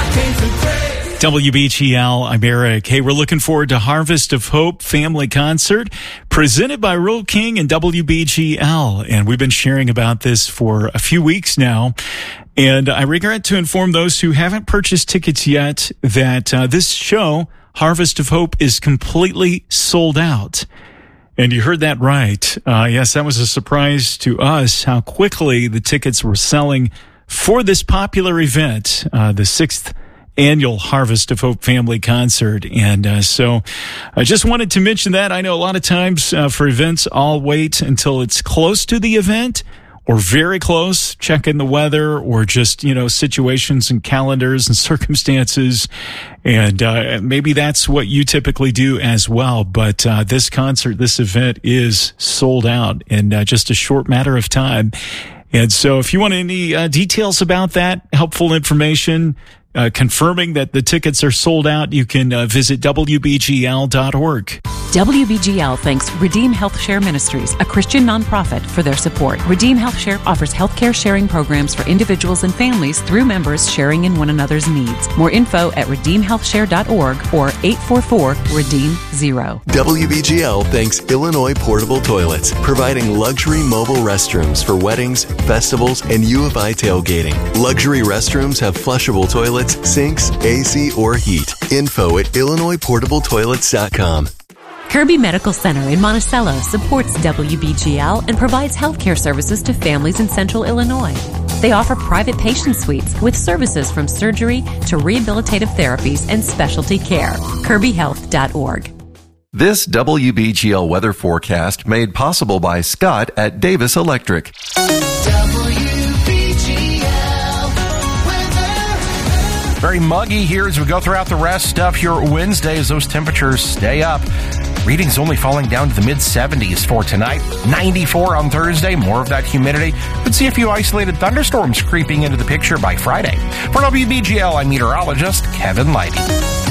WBGL, I'm Eric. Hey, we're looking forward to Harvest of Hope Family Concert presented by Rural King and WBGL. And we've been sharing about this for a few weeks now. And I regret to inform those who haven't purchased tickets yet that this show, Harvest of Hope, is completely sold out. And you heard that right. Yes, that was a surprise to us how quickly the tickets were selling for this popular event, the 6th annual Harvest of Hope Family Concert. And so I just wanted to mention that. I know a lot of times for events, I'll wait until it's close to the event or very close, checking the weather or just, situations and calendars and circumstances. And maybe that's what you typically do as well. But this concert, this event is sold out in just a short matter of time. And so if you want any details about that, helpful information, confirming that the tickets are sold out, you can visit WBGL.org. WBGL thanks Redeem Health Share Ministries, a Christian nonprofit, for their support. Redeem Health Share offers healthcare sharing programs for individuals and families through members sharing in one another's needs. More info at redeemhealthshare.org or 844-REDEEM-0. WBGL thanks Illinois Portable Toilets, providing luxury mobile restrooms for weddings, festivals, and U of I tailgating. Luxury restrooms have flushable toilets, sinks, AC, or heat. Info at IllinoisPortableToilets.com. Kirby Medical Center in Monticello supports WBGL and provides healthcare services to families in central Illinois. They offer private patient suites with services from surgery to rehabilitative therapies and specialty care. KirbyHealth.org. This WBGL weather forecast made possible by Scott at Davis Electric. Very muggy here as we go throughout the rest of your Wednesday as those temperatures stay up. Readings only falling down to the mid-70s for tonight. 94 on Thursday, more of that humidity. Could see a few isolated thunderstorms creeping into the picture by Friday. For WBGL, I'm meteorologist Kevin Leidy.